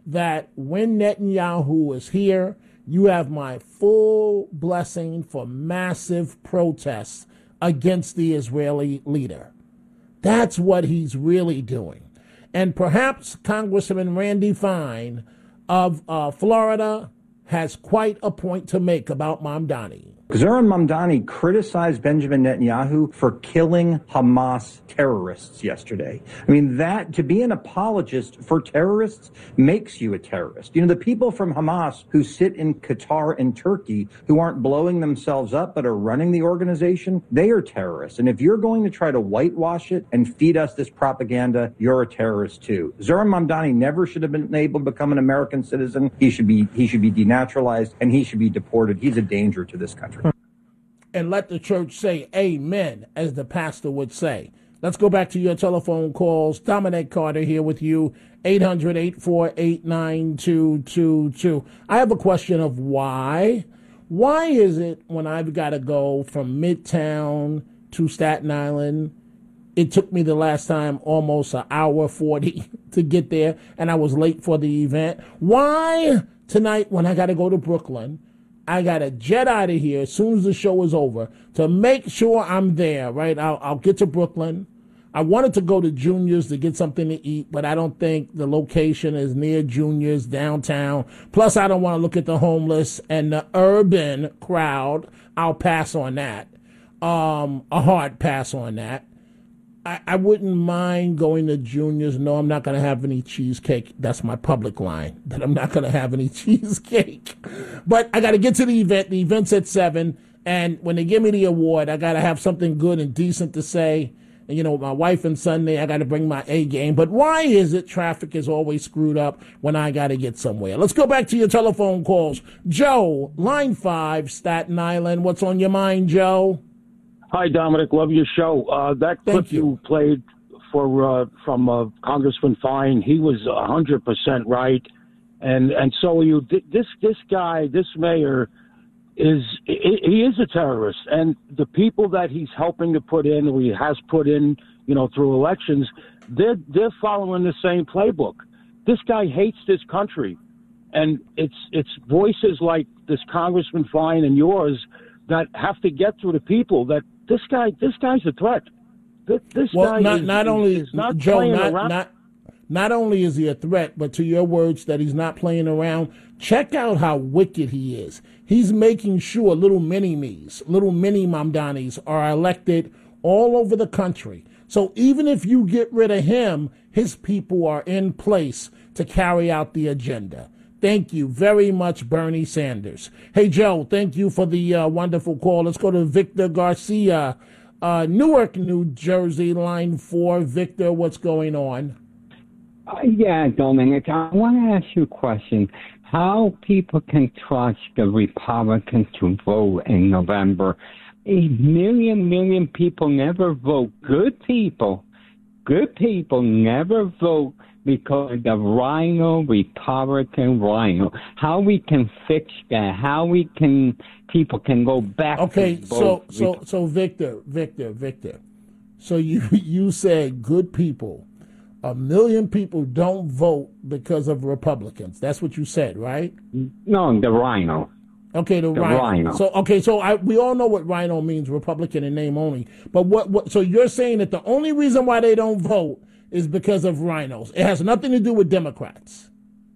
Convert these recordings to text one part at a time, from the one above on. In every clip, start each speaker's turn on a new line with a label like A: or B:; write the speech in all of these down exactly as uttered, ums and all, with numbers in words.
A: that when Netanyahu is here, you have my full blessing for massive protests against the Israeli leader. That's what he's really doing. And perhaps Congressman Randy Fine of uh, Florida has quite a point to make about Mamdani.
B: Zoran Mamdani criticized Benjamin Netanyahu for killing Hamas terrorists yesterday. I mean, that, to be an apologist for terrorists makes you a terrorist. You know, the people from Hamas who sit in Qatar and Turkey who aren't blowing themselves up but are running the organization, they are terrorists. And if you're going to try to whitewash it and feed us this propaganda, you're a terrorist too. Zoran Mamdani never should have been able to become an American citizen. He should be, he should be denaturalized and he should be deported. He's a danger to this country.
A: And let the church say amen, as the pastor would say. Let's go back to your telephone calls. Dominic Carter here with you, eight hundred, eight four eight, nine two two two. I have a question of why. Why is it when I've got to go from Midtown to Staten Island, it took me the last time almost an hour forty to get there, and I was late for the event? Why tonight when I got to go to Brooklyn, I got to jet out of here as soon as the show is over to make sure I'm there, right? I'll, I'll get to Brooklyn. I wanted to go to Junior's to get something to eat, but I don't think the location is near Junior's downtown. Plus, I don't want to look at the homeless and the urban crowd. I'll pass on that. Um, a hard pass on that. I, I wouldn't mind going to Junior's. No, I'm not going to have any cheesecake. That's my public line, that I'm not going to have any cheesecake. But I got to get to the event. The event's at seven. And when they give me the award, I got to have something good and decent to say. And, you know, my wife and son there, I got to bring my A game. But why is it traffic is always screwed up when I got to get somewhere? Let's go back to your telephone calls. Joe, line five, Staten Island. What's on your mind, Joe?
C: Hi, Dominic. Love your show. Uh, that clip you. you played for uh, from uh, Congressman Fine, he was one hundred percent right. And and so you. This this guy, this mayor, is he is a terrorist. And the people that he's helping to put in, or he has put in, you know, through elections, they're they're following the same playbook. This guy hates this country, and it's it's voices like this Congressman Fine and yours that have to get through the people that. This guy, this guy's a threat. This, this
A: well,
C: guy
A: not,
C: is,
A: not only
C: is not
A: Joe,
C: playing
A: not,
C: around.
A: not not only is he a threat, but to your words that he's not playing around. Check out how wicked he is. He's making sure little mini me's, little mini Mamdanis are elected all over the country. So even if you get rid of him, his people are in place to carry out the agenda. Thank you very much, Bernie Sanders. Hey, Joe, thank you for the uh, wonderful call. Let's go to Victor Garcia, uh, Newark, New Jersey, line four. Victor, what's going on?
D: Uh, yeah, Dominic, I want to ask you a question. How people can trust the Republicans to vote in November? A million, million people never vote. Good people, good people never vote because the rhino, Republican rhino. How we can fix that? How we can people can go back?
A: Okay,
D: to
A: so
D: vote.
A: so so Victor, Victor, Victor. So you you said good people. A million people don't vote because of Republicans. That's what you said, right?
D: No, the rhino.
A: Okay, the,
D: the
A: rhino.
D: rhino.
A: So okay, so I, we all know what rhino means, Republican in name only. But what what? So you're saying that the only reason why they don't vote is because of rhinos. It has nothing to do with Democrats.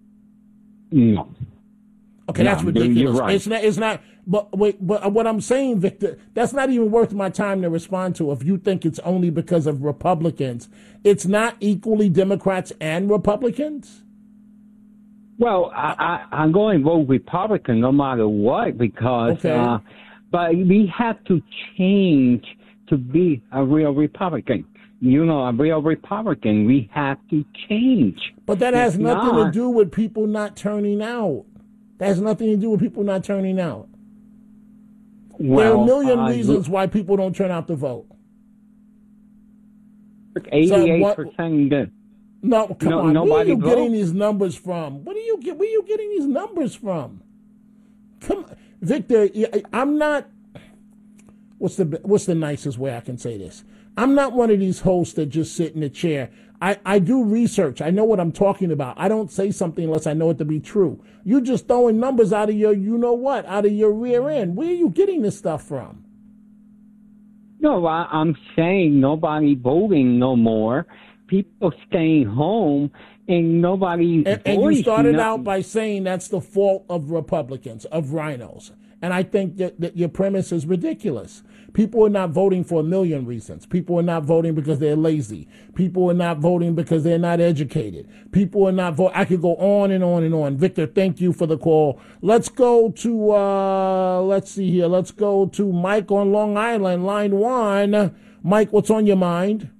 D: No.
A: Okay,
D: no,
A: that's ridiculous.
D: You're right.
A: It's not. It's not. But wait. But what I'm saying, Victor, that's not even worth my time to respond to. If you think it's only because of Republicans, it's not equally Democrats and Republicans.
D: Well, I, I, I'm going to vote Republican no matter what because,
A: okay.
D: uh, but we have to change to be a real Republican. You know, a real Republican, we have to change.
A: But that has
D: if
A: nothing
D: not,
A: to do with people not turning out. That has nothing to do with people not turning out.
D: Well,
A: there are a million
D: uh,
A: reasons why people don't turn out to vote.
D: eighty-eight percent
A: so No, come
D: no,
A: on. Where are you
D: vote?
A: getting these numbers from? What are you get? Where are you getting these numbers from? Come, on. Victor. I'm not. What's the What's the nicest way I can say this? I'm not one of these hosts that just sit in a chair. I, I do research. I know what I'm talking about. I don't say something unless I know it to be true. You just throwing numbers out of your, you know what, out of your rear end. Where are you getting this stuff from?
D: No, I, I'm saying nobody voting no more. People staying home and nobody.
A: And, and you started nothing. out by saying that's the fault of Republicans, of rhinos. And I think that, that your premise is ridiculous. People are not voting for a million reasons. People are not voting because they're lazy. People are not voting because they're not educated. People are not voting. I could go on and on and on. Victor, thank you for the call. Let's go to, uh, let's see here. Let's go to Mike on Long Island, line one. Mike, what's on your mind?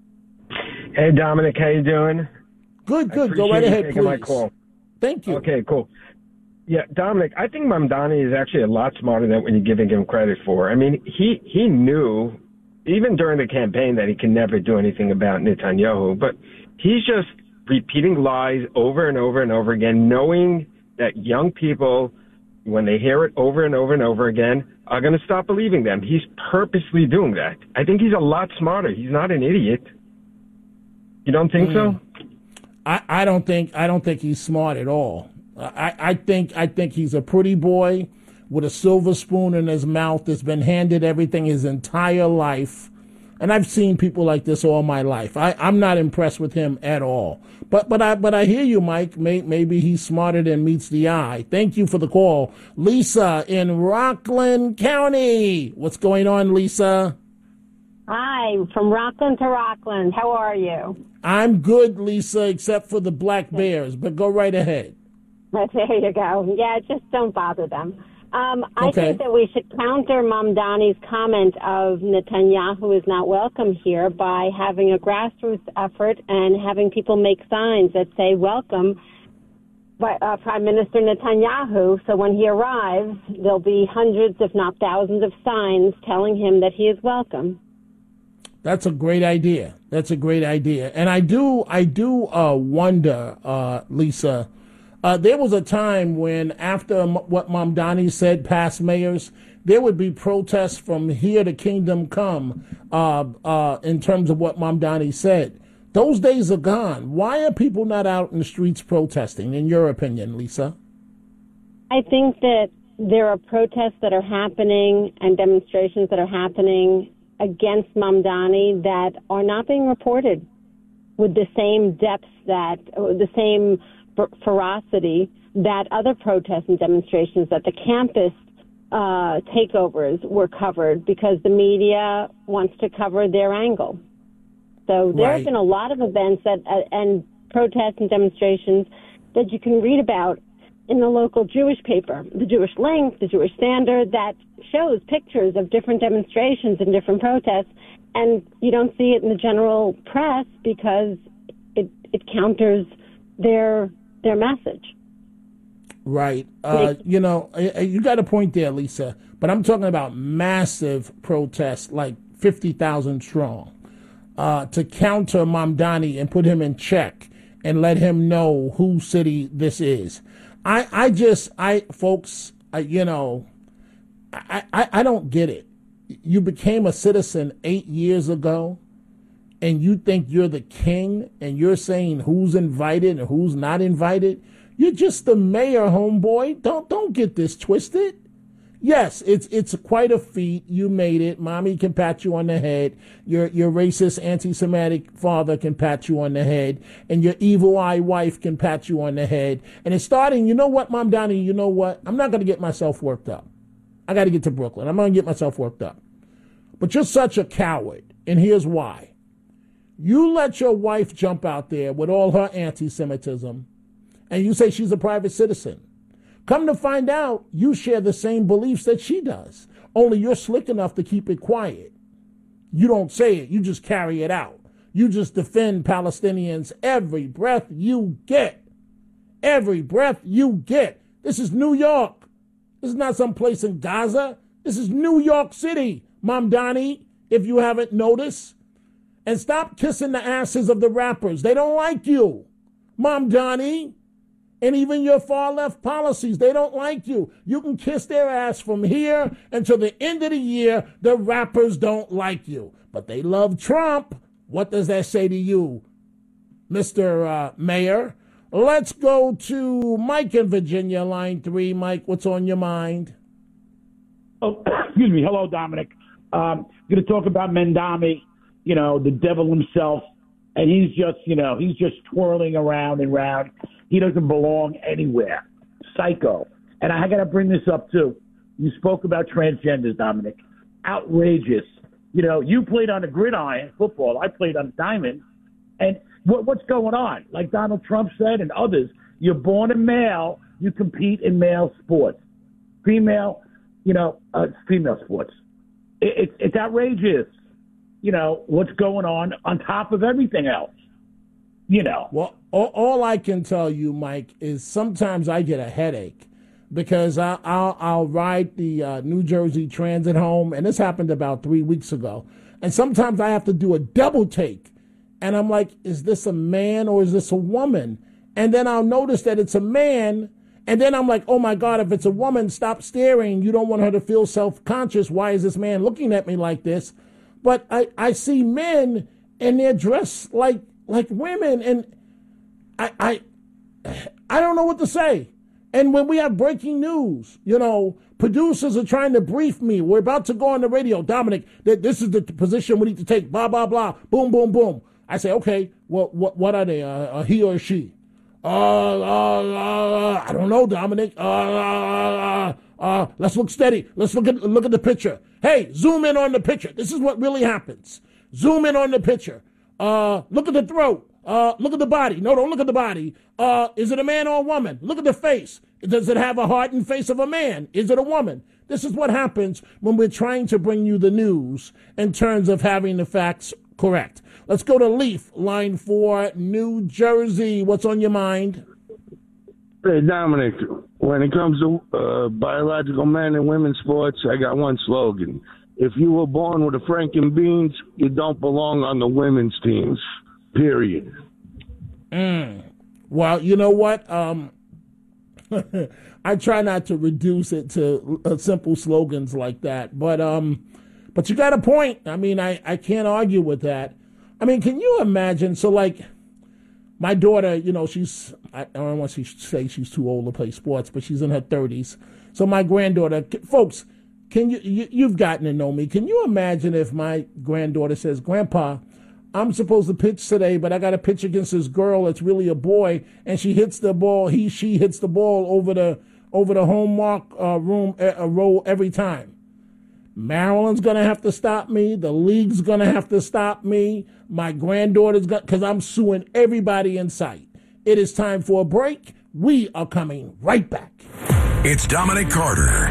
E: Hey, Dominic, how you doing?
A: Good, good. Go right ahead, please.
E: My call.
A: Thank you.
E: Okay, cool. Yeah, Dominic, I think Mamdani is actually a lot smarter than what you're giving him credit for. I mean, he he knew, even during the campaign, that he can never do anything about Netanyahu, but he's just repeating lies over and over and over again, knowing that young people, when they hear it over and over and over again, are going to stop believing them. He's purposely doing that. I think he's a lot smarter. He's not an idiot. You don't think mm. so?
A: I, I don't think I don't think he's smart at all. I, I think I think he's a pretty boy with a silver spoon in his mouth that's been handed everything his entire life. And I've seen people like this all my life. I, I'm not impressed with him at all. But but I but I hear you, Mike. May, maybe he's smarter than meets the eye. Thank you for the call. Lisa in Rockland County. What's going on, Lisa?
F: Hi, from Rockland to Rockland. How are you?
A: I'm good, Lisa, except for the Black Bears. But go right ahead.
F: There you go. Yeah, just don't bother them. Um, I
A: okay.
F: think that we should counter Mamdani's comment of Netanyahu is not welcome here by having a grassroots effort and having people make signs that say welcome by uh, Prime Minister Netanyahu. So when he arrives, there'll be hundreds, if not thousands, of signs telling him that he is welcome.
A: That's a great idea. That's a great idea. And I do, I do uh, wonder, uh, Lisa. Uh, there was a time when, after m- what Mamdani said, past mayors, there would be protests from here to kingdom come uh, uh, in terms of what Mamdani said. Those days are gone. Why are people not out in the streets protesting, in your opinion, Lisa?
F: I think that there are protests that are happening and demonstrations that are happening against Mamdani that are not being reported with the same depth that, or the same ferocity that other protests and demonstrations, that the campus uh, takeovers were covered because the media wants to cover their angle. So there
A: right.
F: have been a lot of events that uh, and protests and demonstrations that you can read about in the local Jewish paper, the Jewish Link, the Jewish Standard, that shows pictures of different demonstrations and different protests, and you don't see it in the general press because it it counters their their message.
A: Right. Uh, you know, you got a point there, Lisa, but I'm talking about massive protests, like fifty thousand strong, uh, to counter Mamdani and put him in check and let him know whose city this is. I, I just, I, folks, I, you know, I, I, I don't get it. You became a citizen eight years ago, and you think you're the king, and you're saying who's invited and who's not invited. You're just the mayor, homeboy. Don't don't get this twisted. Yes, it's it's quite a feat. You made it. Mommy can pat you on the head. Your your racist, anti-Semitic father can pat you on the head, and your evil eye wife can pat you on the head. And it's starting. You know what, Mamdani? You know what? I'm not going to get myself worked up. I got to get to Brooklyn. I'm going to get myself worked up. But you're such a coward, and here's why. You let your wife jump out there with all her anti-Semitism, and you say she's a private citizen. Come to find out, you share the same beliefs that she does, only you're slick enough to keep it quiet. You don't say it, you just carry it out. You just defend Palestinians every breath you get. Every breath you get. This is New York. This is not some place in Gaza. This is New York City, Mamdani, if you haven't noticed. And stop kissing the asses of the rappers. They don't like you, Mamdani. And even your far-left policies, they don't like you. You can kiss their ass from here until the end of the year. The rappers don't like you. But they love Trump. What does that say to you, Mister Uh, Mayor. Let's go to Mike in Virginia, line three. Mike, what's on your mind?
G: Oh, excuse me. Hello, Dominic. Um, going to talk about Mamdani, you know, the devil himself. And he's just, you know, he's just twirling around and round. He doesn't belong anywhere. Psycho. And I got to bring this up, too. You spoke about transgenders, Dominic. Outrageous. You know, you played on a gridiron football. I played on diamond. And what, what's going on? Like Donald Trump said and others, you're born a male, you compete in male sports. Female, you know, uh, female sports. It, it, it's outrageous, you know, what's going on on top of everything else, you know.
A: Well, all, all I can tell you, Mike, is sometimes I get a headache because I, I'll, I'll ride the uh, New Jersey Transit home, and this happened about three weeks ago. And sometimes I have to do a double take. And I'm like, is this a man or is this a woman? And then I'll notice that it's a man. And then I'm like, oh, my God, if it's a woman, stop staring. You don't want her to feel self-conscious. Why is this man looking at me like this? But I, I see men and they're dressed like like women. And I, I I don't know what to say. And when we have breaking news, you know, producers are trying to brief me. We're about to go on the radio. Dominic, that this is the position we need to take, blah, blah, blah, boom, boom, boom. I say, okay, well, what what are they, uh, he or she? Uh, uh, uh, I don't know, Dominic. Uh, uh, uh, let's look steady. Let's look at look at the picture. Hey, zoom in on the picture. This is what really happens. Zoom in on the picture. Uh, look at the throat. Uh, look at the body. No, don't look at the body. Uh, is it a man or a woman? Look at the face. Does it have a heart and face of a man? Is it a woman? This is what happens when we're trying to bring you the news in terms of having the facts correct. Let's go to Leaf, line four, New Jersey. What's on your mind?
H: Hey, Dominic, when it comes to uh, biological men and women's sports, I got one slogan. If you were born with a Franken beans, you don't belong on the women's teams, period.
A: Mm. Well, you know what? Um, I try not to reduce it to uh, simple slogans like that. But um, but you got a point. I mean, I, I can't argue with that. I mean, can you imagine? So, like, my daughter, you know, she's, I don't want to say she's too old to play sports, but she's in her thirties. So my granddaughter, folks, can you, you, you've gotten to know me. Can you imagine if my granddaughter says, Grandpa, I'm supposed to pitch today, but I got to pitch against this girl that's really a boy, and she hits the ball, he, she hits the ball over the over the home mark uh, room uh, row every time. Maryland's going to have to stop me. The league's going to have to stop me. My granddaughter's got, because I'm suing everybody in sight. It is time for a break. We are coming right back.
I: It's Dominic Carter.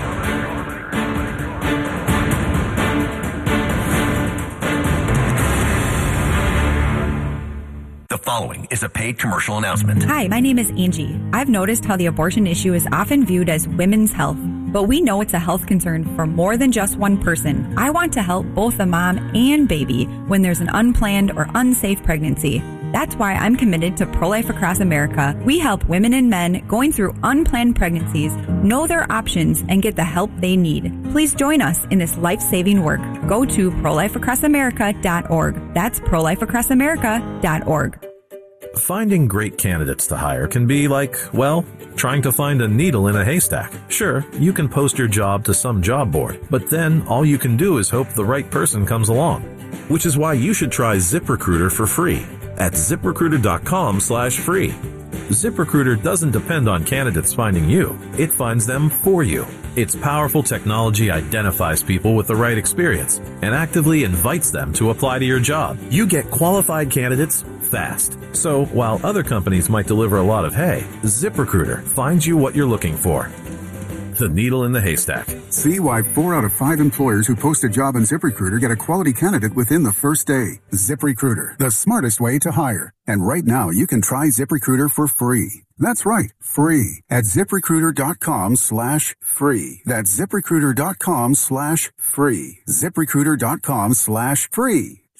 I: The following is a paid commercial announcement.
J: Hi, my name is Angie. I've noticed how the abortion issue is often viewed as women's health, but we know it's a health concern for more than just one person. I want to help both the mom and baby when there's an unplanned or unsafe pregnancy. That's why I'm committed to Pro-Life Across America. We help women and men going through unplanned pregnancies know their options and get the help they need. Please join us in this life-saving work. Go to pro life across america dot org. That's pro life across america dot org.
K: Finding great candidates to hire can be like, well, trying to find a needle in a haystack. Sure, you can post your job to some job board, but then all you can do is hope the right person comes along. Which is why you should try ZipRecruiter for free at zip recruiter dot com slash free. ZipRecruiter doesn't depend on candidates finding you. It finds them for you. Its powerful technology identifies people with the right experience and actively invites them to apply to your job. You get qualified candidates fast. So while other companies might deliver a lot of hay, ZipRecruiter finds you what you're looking for. The needle in the haystack.
L: See why four out of five employers who post a job on ZipRecruiter get a quality candidate within the first day. ZipRecruiter, the smartest way to hire. And right now, you can try ZipRecruiter for free. That's right, free at zip recruiter dot com slash free. That's zip recruiter dot com slash free. zip recruiter dot com slash free.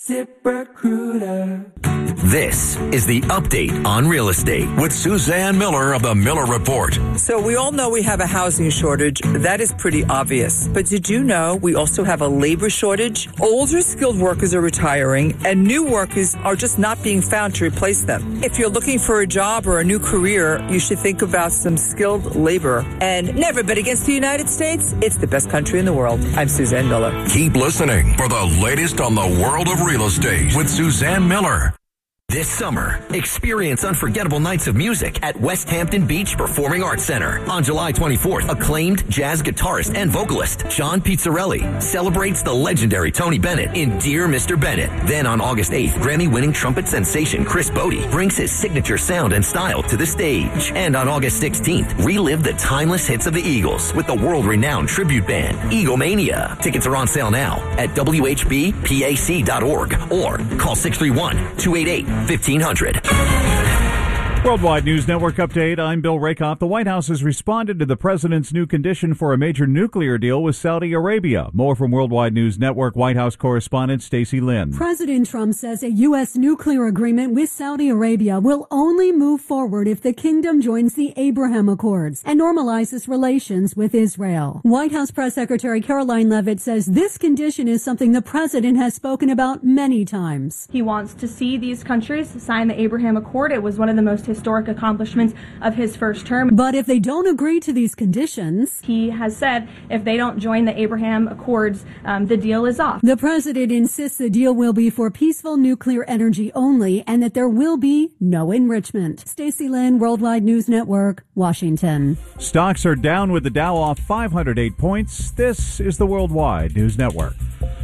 M: ZipRecruiter.
I: This is the update on real estate with Suzanne Miller of the Miller Report.
N: So we all know we have a housing shortage. That is pretty obvious. But did you know we also have a labor shortage? Older skilled workers are retiring and new workers are just not being found to replace them. If you're looking for a job or a new career, you should think about some skilled labor. And never bet against the United States. It's the best country in the world. I'm Suzanne Miller.
I: Keep listening for the latest on the world of real estate with Suzanne Miller. This summer, experience unforgettable nights of music at West Hampton Beach Performing Arts Center. On July twenty-fourth, acclaimed jazz guitarist and vocalist John Pizzarelli celebrates the legendary Tony Bennett in Dear Mister Bennett. Then on August eighth, Grammy-winning trumpet sensation Chris Bodie brings his signature sound and style to the stage. And on August sixteenth, relive the timeless hits of the Eagles with the world-renowned tribute band Eaglemania. Tickets are on sale now at W H B P A C dot org or call six three one, two eight eight, fifteen hundred.
O: Worldwide News Network update. I'm Bill Rakoff. The White House has responded to the president's new condition for a major nuclear deal with Saudi Arabia. More from Worldwide News Network White House correspondent Stacey Lynn.
P: President Trump says a U S nuclear agreement with Saudi Arabia will only move forward if the kingdom joins the Abraham Accords and normalizes relations with Israel. White House Press Secretary Caroline Leavitt says this condition is something the president has spoken about many times.
Q: He wants to see these countries sign the Abraham Accord. It was one of the most historic accomplishments of his first term.
P: But if they don't agree to these conditions,
Q: he has said if they don't join the Abraham Accords, um, the deal is off.
P: The president insists the deal will be for peaceful nuclear energy only and that there will be no enrichment. Stacey Lynn, Worldwide News Network, Washington.
O: Stocks are down with the Dow off five hundred eight points. This is the Worldwide News Network.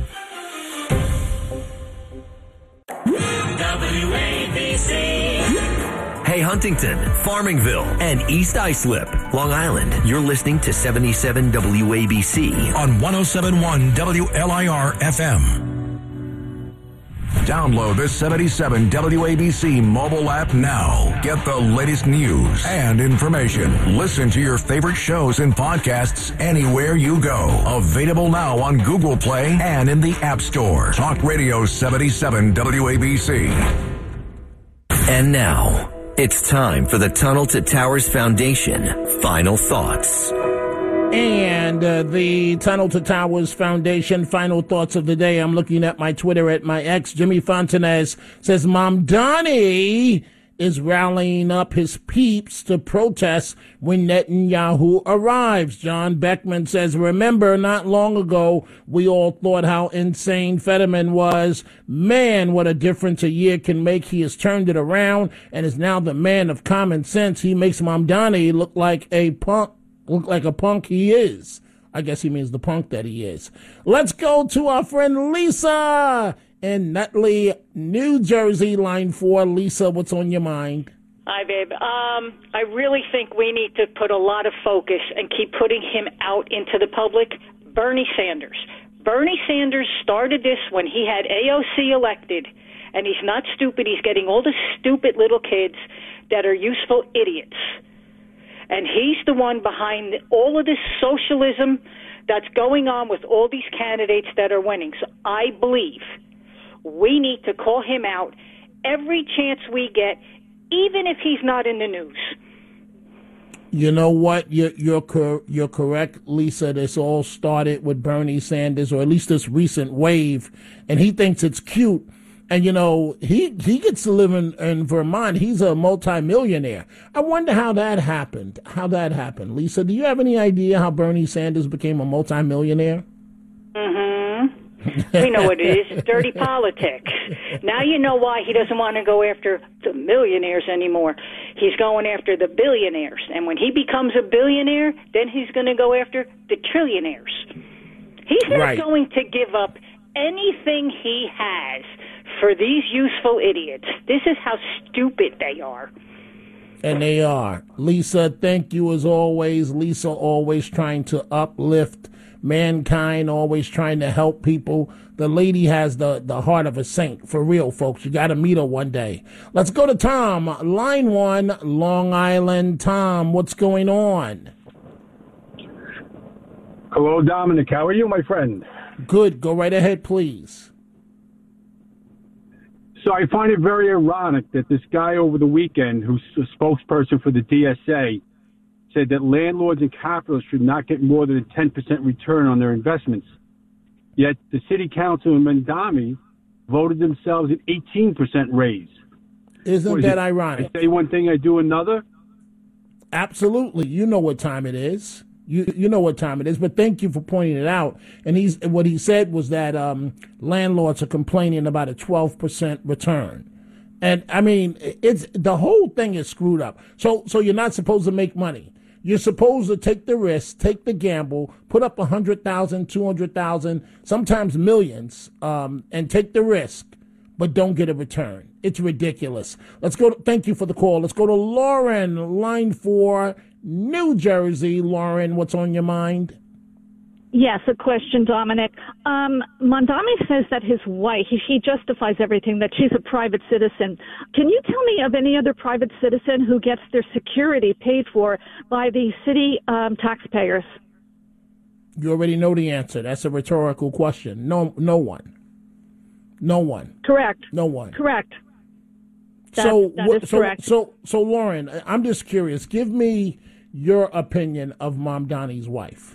M: W A B C.
I: Hey Huntington, Farmingville, and East Islip, Long Island. You're listening to seventy-seven W A B C on one oh seven point one W L I R F M. Download the seventy-seven W A B C mobile app now. Get the latest news and information. Listen to your favorite shows and podcasts anywhere you go. Available now on Google Play and in the App Store. Talk Radio seventy-seven W A B C. And now, it's time for the Tunnel to Towers Foundation Final Thoughts.
A: And uh, the Tunnel to Towers Foundation Final Thoughts of the day. I'm looking at my Twitter at my ex, Jimmy Fontanez, says Mom Donnie is rallying up his peeps to protest when Netanyahu arrives. John Beckman says, remember, not long ago, we all thought how insane Fetterman was. Man, what a difference a year can make. He has turned it around and is now the man of common sense. He makes Mamdani look like a punk, look like a punk he is. I guess he means the punk that he is. Let's go to our friend Lisa in Nutley, New Jersey, line four. Lisa, what's on your mind?
R: Hi, babe. Um, I really think we need to put a lot of focus and keep putting him out into the public. Bernie Sanders. Bernie Sanders started this when he had A O C elected, and he's not stupid. He's getting all the stupid little kids that are useful idiots. And he's the one behind all of this socialism that's going on with all these candidates that are winning. So I believe we need to call him out every chance we get, even if he's not in the news.
A: You know what? You're, you're, cor- you're correct, Lisa. This all started with Bernie Sanders, or at least this recent wave, and he thinks it's cute. And, you know, he, he gets to live in, in Vermont. He's a multimillionaire. I wonder how that happened. How that happened. Lisa, do you have any idea how Bernie Sanders became a multimillionaire?
R: Mm-hmm. We know what it is. It's dirty politics. Now you know why he doesn't want to go after the millionaires anymore. He's going after the billionaires. And when he becomes a billionaire, then he's going to go after the trillionaires. He's not
A: Right.
R: going to give up anything he has for these useful idiots. This is how stupid they are.
A: And they are. Lisa, thank you as always. Lisa always trying to uplift mankind, always trying to help people. The lady has the, the heart of a saint, for real, folks. You got to meet her one day. Let's go to Tom, line one, Long Island. Tom, what's going on?
S: Hello, Dominic. How are you, my friend?
A: Good. Go right ahead, please.
S: So I find it very ironic that this guy over the weekend, who's a spokesperson for the D S A, said that landlords and capitalists should not get more than a ten percent return on their investments. Yet the city council in Mamdani voted themselves an eighteen percent raise.
A: Isn't that ironic?
S: I say one thing, I do another?
A: Absolutely. You know what time it is. You you know what time it is, but thank you for pointing it out. And he's what he said was that um, landlords are complaining about a twelve percent return. And I mean, it's the whole thing is screwed up. So so you're not supposed to make money. You're supposed to take the risk, take the gamble, put up one hundred thousand dollars, two hundred thousand dollars, sometimes millions, um, and take the risk, but don't get a return. It's ridiculous. Let's go. To, thank you for the call. Let's go to Lauren, line four, New Jersey. Lauren, what's on your mind?
T: Yes, a question, Dominic. Um, Mamdani says that his wife, he, he justifies everything, that she's a private citizen. Can you tell me of any other private citizen who gets their security paid for by the city um, taxpayers?
A: You already know the answer. That's a rhetorical question. No, no one. No one.
T: Correct.
A: No one.
T: Correct. That,
A: so,
T: that is
A: so,
T: correct.
A: So, so, Lauren, I'm just curious. Give me your opinion of Mamdani's wife.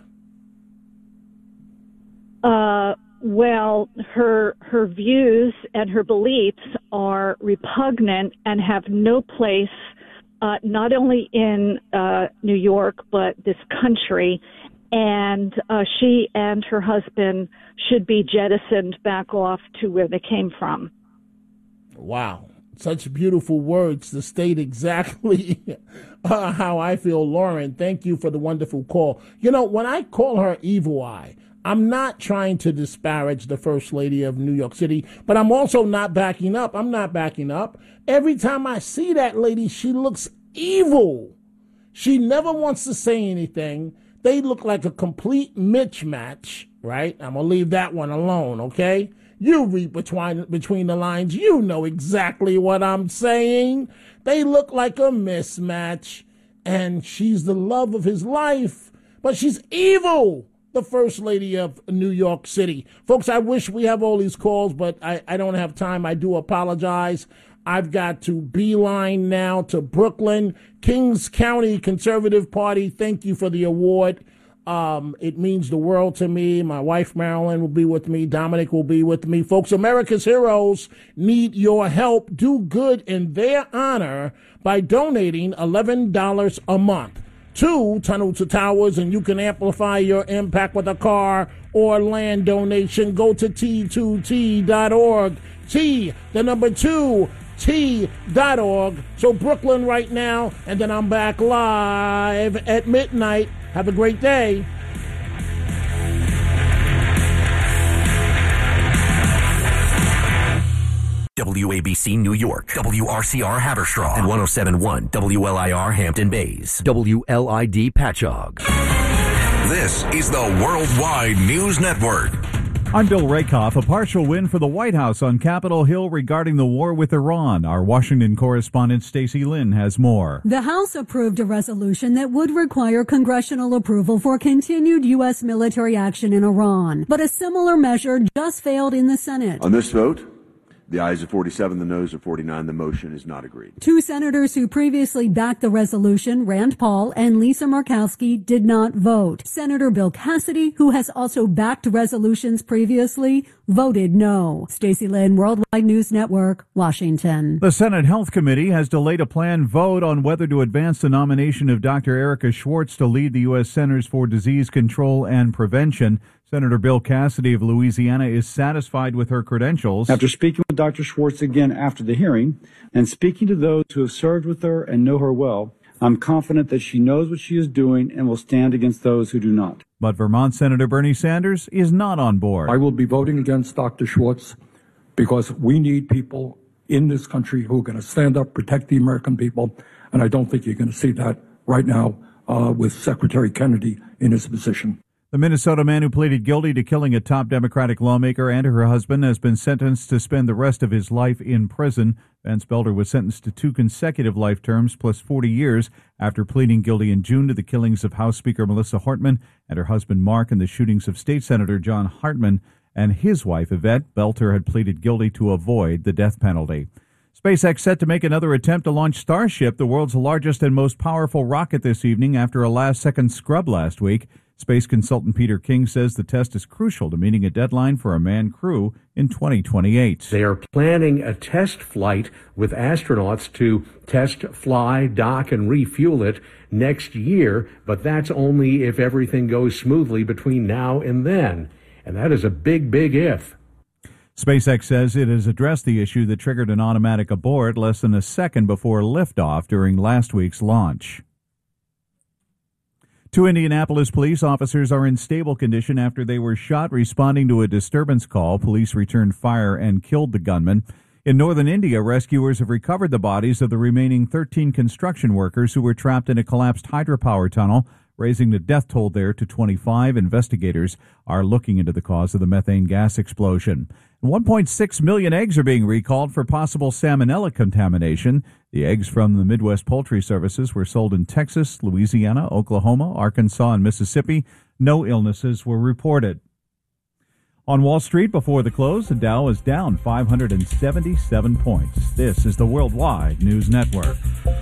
T: Uh, well, her her views and her beliefs are repugnant and have no place, uh, not only in uh, New York but this country. And uh, she and her husband should be jettisoned back off to where they came from.
A: Wow. Such beautiful words to state exactly uh, how I feel, Lauren. Thank you for the wonderful call. You know, when I call her Evil Eye, I'm not trying to disparage the First Lady of New York City, but I'm also not backing up. I'm not backing up. Every time I see that lady, she looks evil. She never wants to say anything. They look like a complete mismatch, right? I'm going to leave that one alone, okay? You read between, between the lines. You know exactly what I'm saying. They look like a mismatch, and she's the love of his life, but she's evil. The First Lady of New York City. Folks, I wish we have all these calls, but I, I don't have time. I do apologize. I've got to beeline now to Brooklyn. Kings County Conservative Party, thank you for the award. Um, it means the world to me. My wife, Marilyn, will be with me. Dominic will be with me. Folks, America's heroes need your help. Do good in their honor by donating eleven dollars a month to Tunnel to Towers, and you can amplify your impact with a car or land donation. Go to T two T dot org. T, the number two, T dot org. So Brooklyn right now, and then I'm back live at midnight. Have a great day.
I: W A B C New York, W R C R Haverstraw, and one oh seven point one W L I R Hampton Bays, W L I D Patchogue. This is the Worldwide News Network.
O: I'm Bill Rakoff. A partial win for the White House on Capitol Hill regarding the war with Iran. Our Washington correspondent Stacey Lynn has more.
P: The House approved a resolution that would require congressional approval for continued U S military action in Iran. But a similar measure just failed in the Senate.
U: On this vote, the ayes are forty-seven, the noes are forty-nine. The motion is not agreed.
P: Two senators who previously backed the resolution, Rand Paul and Lisa Murkowski, did not vote. Senator Bill Cassidy, who has also backed resolutions previously, voted no. Stacey Lynn, Worldwide News Network, Washington.
O: The Senate Health Committee has delayed a planned vote on whether to advance the nomination of Doctor Erica Schwartz to lead the U S Centers for Disease Control and Prevention. Senator Bill Cassidy of Louisiana is satisfied with her credentials.
V: After speaking with Doctor Schwartz again after the hearing and speaking to those who have served with her and know her well, I'm confident that she knows what she is doing and will stand against those who do not.
O: But Vermont Senator Bernie Sanders is not on board.
W: I will be voting against Doctor Schwartz because we need people in this country who are going to stand up, protect the American people, and I don't think you're going to see that right now uh, with Secretary Kennedy in his position.
O: The Minnesota man who pleaded guilty to killing a top Democratic lawmaker and her husband has been sentenced to spend the rest of his life in prison. Vance Belder was sentenced to two consecutive life terms plus forty years after pleading guilty in June to the killings of House Speaker Melissa Hartman and her husband Mark and the shootings of State Senator John Hartman and his wife, Yvette. Belter had pleaded guilty to avoid the death penalty. SpaceX set to make another attempt to launch Starship, the world's largest and most powerful rocket, this evening after a last-second scrub last week. Space consultant Peter King says the test is crucial to meeting a deadline for a manned crew in twenty twenty-eight.
B: They are planning a test flight with astronauts to test, fly, dock, and refuel it next year, but that's only if everything goes smoothly between now and then. And that is a big, big if.
O: SpaceX says it has addressed the issue that triggered an automatic abort less than a second before liftoff during last week's launch. Two Indianapolis police officers are in stable condition after they were shot responding to a disturbance call. Police returned fire and killed the gunman. In northern India, rescuers have recovered the bodies of the remaining thirteen construction workers who were trapped in a collapsed hydropower tunnel, raising the death toll there to twenty-five. Investigators are looking into the cause of the methane gas explosion. one point six million eggs are being recalled for possible salmonella contamination. The eggs from the Midwest Poultry Services were sold in Texas, Louisiana, Oklahoma, Arkansas, and Mississippi. No illnesses were reported. On Wall Street before the close, the Dow is down five hundred seventy-seven points. This is the Worldwide News Network.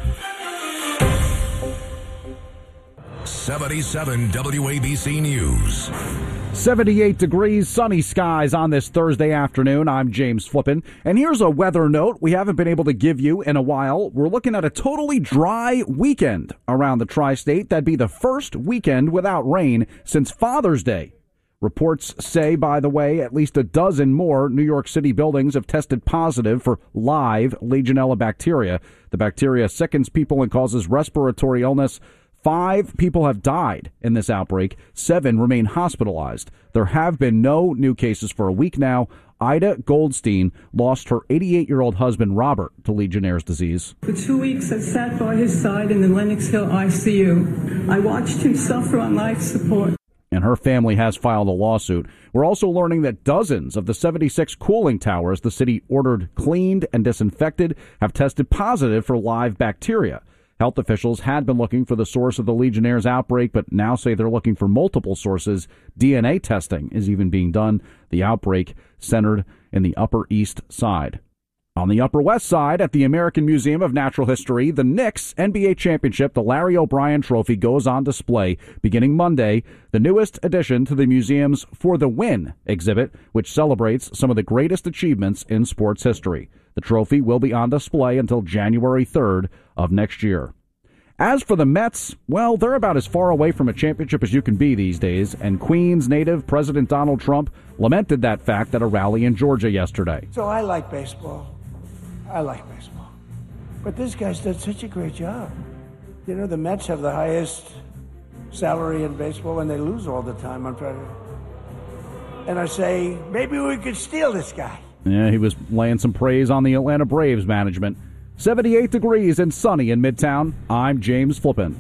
C: seventy-seven W A B C News.
D: seventy-eight degrees, sunny skies on this Thursday afternoon. I'm James Flippin, and here's a weather note we haven't been able to give you in a while. We're looking at a totally dry weekend around the tri-state. That'd be the first weekend without rain since Father's Day. Reports say, by the way, at least a dozen more New York City buildings have tested positive for live Legionella bacteria. The bacteria sickens people and causes respiratory illness. Five people have died in this outbreak. Seven remain hospitalized. There have been no new cases for a week now. Ida Goldstein lost her eighty-eight-year-old husband, Robert, to Legionnaire's disease.
X: For two weeks, I sat by his side in the Lenox Hill I C U. I watched him suffer on life support.
D: And her family has filed a lawsuit. We're also learning that dozens of the seventy-six cooling towers the city ordered cleaned and disinfected have tested positive for live bacteria. Health officials had been looking for the source of the Legionnaire's outbreak, but now say they're looking for multiple sources. D N A testing is even being done. The outbreak centered in the Upper East Side. On the Upper West Side, at the American Museum of Natural History, the Knicks N B A Championship, the Larry O'Brien Trophy, goes on display beginning Monday, the newest addition to the museum's For the Win exhibit, which celebrates some of the greatest achievements in sports history. The trophy will be on display until January third of next year. As for the Mets, well, they're about as far away from a championship as you can be these days, and Queens native President Donald Trump lamented that fact at a rally in Georgia yesterday.
Y: So I like baseball. I like baseball. But this guy's done such a great job. You know, the Mets have the highest salary in baseball, and they lose all the time on Friday. And I say, maybe we could steal this guy.
D: Yeah, he was laying some praise on the Atlanta Braves management. seventy-eight degrees and sunny in Midtown. I'm James Flippin.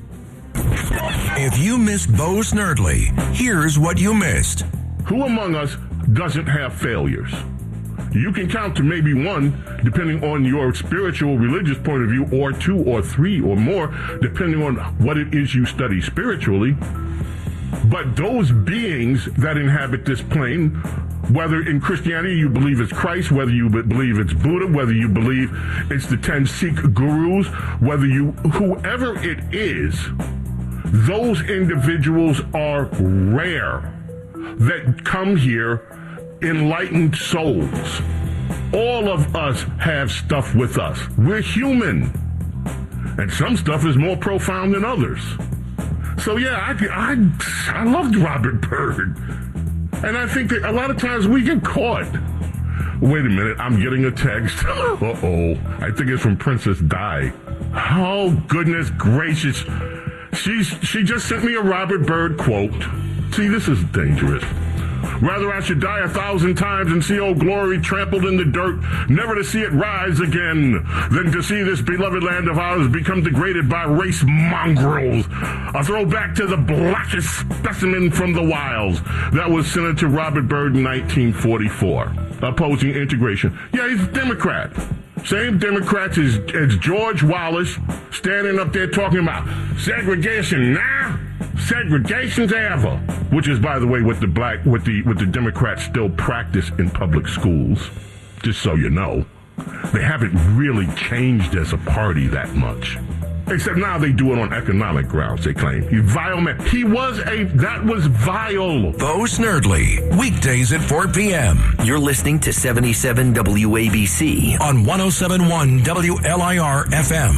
C: If you missed Bo Snerdley, here's what you missed.
Z: Who among us doesn't have failures? You can count to maybe one, depending on your spiritual, religious point of view, or two or three or more, depending on what it is you study spiritually. But those beings that inhabit this plane, whether in Christianity you believe it's Christ, whether you believe it's Buddha, whether you believe it's the ten Sikh gurus, whether you, whoever it is, those individuals are rare that come here enlightened souls. All of us have stuff with us. We're human. And some stuff is more profound than others. So yeah, I, I, I loved Robert Byrd. And I think that a lot of times we get caught. Wait a minute, I'm getting a text. Uh-oh. I think it's from Princess Di. Oh, goodness gracious. She's, she just sent me a Robert Byrd quote. See, this is dangerous. Rather I should die a thousand times and see old glory trampled in the dirt, never to see it rise again, than to see this beloved land of ours become degraded by race mongrels. A throwback to the blackest specimen from the wilds. That was Senator Robert Byrd in nineteen forty-four, opposing integration. Yeah, he's a Democrat. Same Democrats as, as George Wallace, standing up there talking about segregation now. segregation's ever, which is, by the way, what the black, what the, what the Democrats still practice in public schools. Just so you know, they haven't really changed as a party that much. Except now they do it on economic grounds, they claim. He vile man. He was a, that was vile.
C: Bo Snerdley, weekdays at four p.m.
I: You're listening to seventy-seven W A B C
C: on one oh seven point one W L I R F M.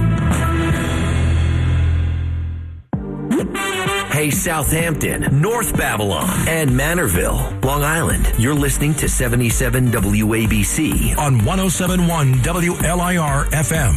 I: Hey, Southampton, North Babylon, and Manorville, Long Island. You're listening to seventy-seven W A B C
C: on one oh seven point one W L I R F M.